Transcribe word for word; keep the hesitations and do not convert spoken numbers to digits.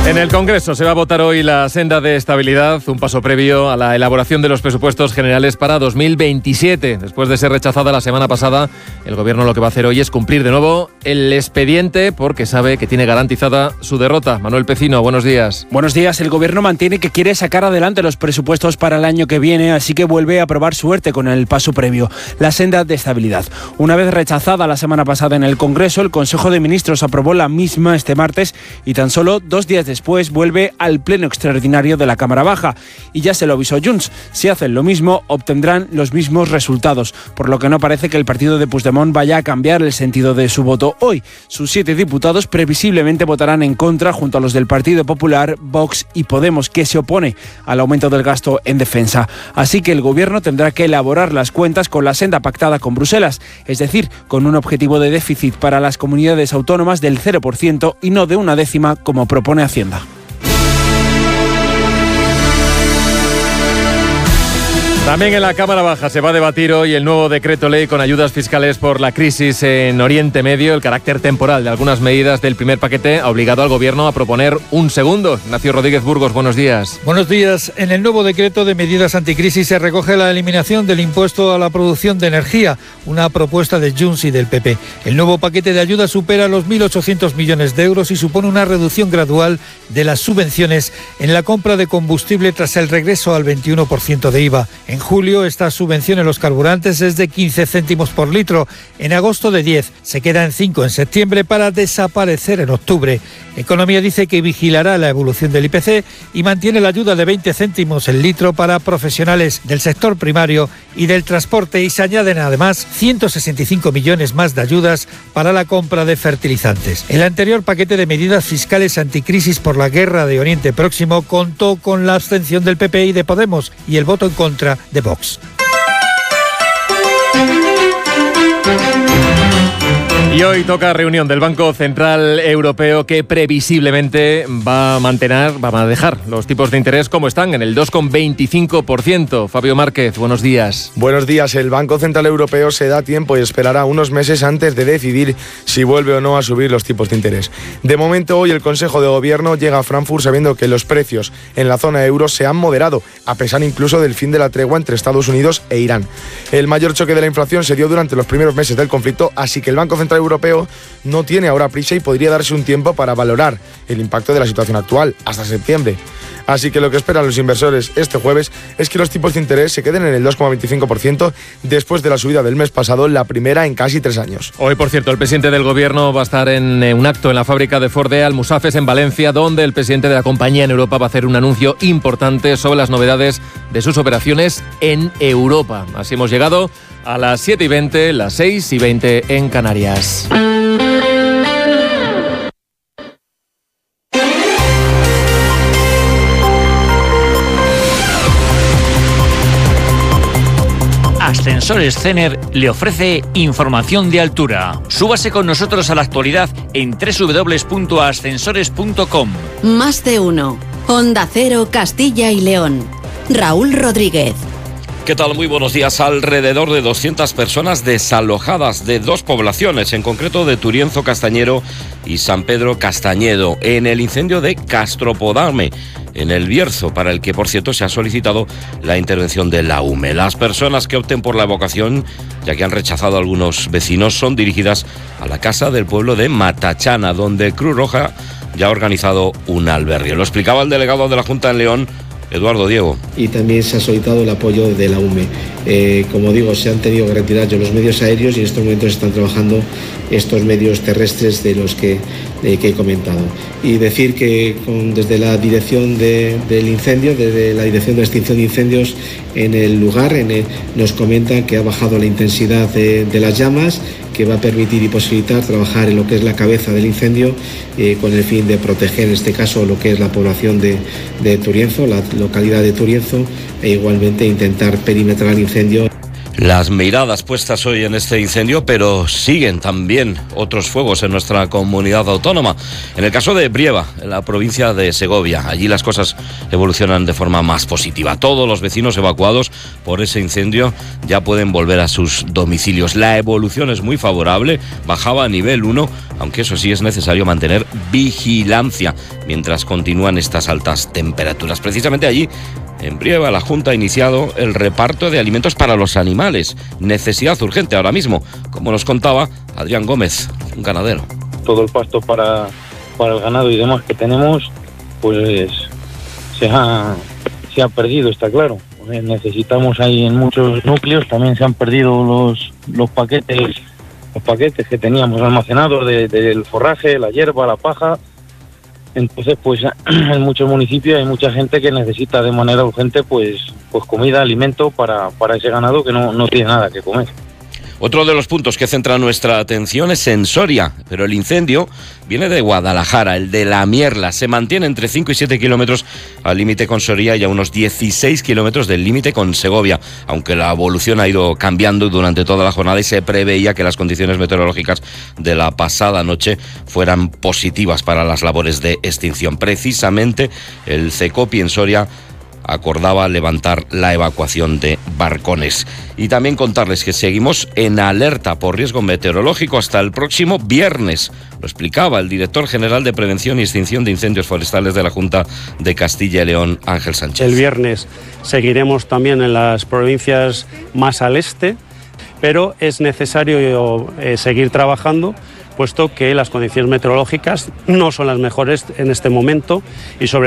En el Congreso se va a votar hoy la senda de estabilidad, un paso previo a la elaboración de los presupuestos generales para dos mil veintisiete. Después de ser rechazada la semana pasada, el Gobierno lo que va a hacer hoy es cumplir de nuevo el expediente porque sabe que tiene garantizada su derrota. Manuel Pecino, buenos días. Buenos días. El Gobierno mantiene que quiere sacar adelante los presupuestos para el año que viene, así que vuelve a probar suerte con el paso previo, la senda de estabilidad. Una vez rechazada la semana pasada en el Congreso, el Consejo de Ministros aprobó la misma este martes y tan solo dos días después Después vuelve al pleno extraordinario de la Cámara Baja. Y ya se lo avisó Junts, si hacen lo mismo, obtendrán los mismos resultados, por lo que no parece que el partido de Puigdemont vaya a cambiar el sentido de su voto hoy. Sus siete diputados previsiblemente votarán en contra junto a los del Partido Popular, Vox y Podemos, que se opone al aumento del gasto en defensa. Así que el Gobierno tendrá que elaborar las cuentas con la senda pactada con Bruselas, es decir, con un objetivo de déficit para las comunidades autónomas del cero por ciento y no de una décima como propone Hacienda. También en la Cámara Baja se va a debatir hoy el nuevo decreto ley con ayudas fiscales por la crisis en Oriente Medio. El carácter temporal de algunas medidas del primer paquete ha obligado al Gobierno a proponer un segundo. Ignacio Rodríguez Burgos, buenos días. Buenos días. En el nuevo decreto de medidas anticrisis se recoge la eliminación del impuesto a la producción de energía, una propuesta de Junts y del P P. El nuevo paquete de ayudas supera los mil ochocientos millones de euros y supone una reducción gradual de las subvenciones en la compra de combustible tras el regreso al veintiuno por ciento de I V A. En julio, esta subvención en los carburantes es de quince céntimos por litro. En agosto de diez, se queda en cinco en septiembre para desaparecer en octubre. Economía dice que vigilará la evolución del I P C y mantiene la ayuda de veinte céntimos el litro para profesionales del sector primario y del transporte y se añaden además ciento sesenta y cinco millones más de ayudas para la compra de fertilizantes. El anterior paquete de medidas fiscales anticrisis por la guerra de Oriente Próximo contó con la abstención del P P y de Podemos y el voto en contra de Vox. Y hoy toca reunión del Banco Central Europeo que previsiblemente va a mantener, va a dejar los tipos de interés como están en el dos coma veinticinco por ciento. Fabio Márquez, buenos días. Buenos días. El Banco Central Europeo se da tiempo y esperará unos meses antes de decidir si vuelve o no a subir los tipos de interés. De momento, hoy el Consejo de Gobierno llega a Frankfurt sabiendo que los precios en la zona euro se han moderado, a pesar incluso del fin de la tregua entre Estados Unidos e Irán. El mayor choque de la inflación se dio durante los primeros meses del conflicto, así que el Banco Central Europeo no tiene ahora prisa y podría darse un tiempo para valorar el impacto de la situación actual, hasta septiembre. Así que lo que esperan los inversores este jueves es que los tipos de interés se queden en el dos coma veinticinco por ciento después de la subida del mes pasado, la primera en casi tres años. Hoy, por cierto, el presidente del Gobierno va a estar en un acto en la fábrica de Ford de Almusafes, en Valencia, donde el presidente de la compañía en Europa va a hacer un anuncio importante sobre las novedades de sus operaciones en Europa. Así hemos llegado a las siete y veinte, las seis y veinte en Canarias. Ascensores Cener le ofrece información de altura. Súbase con nosotros a la actualidad en doble u doble u doble u punto ascensores punto com. Más de uno. Onda Cero, Castilla y León. Raúl Rodríguez. ¿Qué tal? Muy buenos días. Alrededor de doscientas personas desalojadas de dos poblaciones, en concreto de Turienzo Castañero y San Pedro Castañedo, en el incendio de Castropodarme, en el Bierzo, para el que, por cierto, se ha solicitado la intervención de la U M E. Las personas que opten por la evacuación, ya que han rechazado a algunos vecinos, son dirigidas a la casa del pueblo de Matachana, donde Cruz Roja ya ha organizado un albergue. Lo explicaba el delegado de la Junta en León, Eduardo Diego. Y también se ha solicitado el apoyo de la U M E. Eh, como digo, se han tenido que retirar ya los medios aéreos y en estos momentos están trabajando estos medios terrestres de los que, eh, que he comentado. Y decir que con, desde la dirección de, del incendio, desde la dirección de extinción de incendios en el lugar, en el, nos comentan que ha bajado la intensidad de, de las llamas, que va a permitir y posibilitar trabajar en lo que es la cabeza del incendio eh, con el fin de proteger en este caso lo que es la población de, de Turienzo, la localidad de Turienzo, e igualmente intentar perimetrar el incendio. Las miradas puestas hoy en este incendio, pero siguen también otros fuegos en nuestra comunidad autónoma. En el caso de Brieva, en la provincia de Segovia, allí las cosas evolucionan de forma más positiva. Todos los vecinos evacuados por ese incendio ya pueden volver a sus domicilios. La evolución es muy favorable, bajaba a nivel uno, aunque eso sí es necesario mantener vigilancia mientras continúan estas altas temperaturas. Precisamente allí, en Brieva, la Junta ha iniciado el reparto de alimentos para los animales. Necesidad urgente ahora mismo, como nos contaba Adrián Gómez, un ganadero. Todo el pasto para, para el ganado y demás que tenemos, pues se ha, se ha perdido, está claro. Necesitamos ahí en muchos núcleos, también se han perdido los, los paquetes los paquetes que teníamos almacenados de, del forraje, la hierba, la paja. Entonces, pues en muchos municipios hay mucha gente que necesita de manera urgente pues, pues comida, alimento para, para ese ganado que no, no tiene nada que comer. Otro de los puntos que centra nuestra atención es en Soria, pero el incendio viene de Guadalajara, el de La Mierla. Se mantiene entre cinco y siete kilómetros al límite con Soria y a unos dieciséis kilómetros del límite con Segovia, aunque la evolución ha ido cambiando durante toda la jornada y se preveía que las condiciones meteorológicas de la pasada noche fueran positivas para las labores de extinción. Precisamente el CECOPI en Soria acordaba levantar la evacuación de barcones. Y también contarles que seguimos en alerta por riesgo meteorológico hasta el próximo viernes. Lo explicaba el director general de Prevención y Extinción de Incendios Forestales de la Junta de Castilla y León, Ángel Sánchez. El viernes seguiremos también en las provincias más al este, pero es necesario eh, seguir trabajando, puesto que las condiciones meteorológicas no son las mejores en este momento y sobre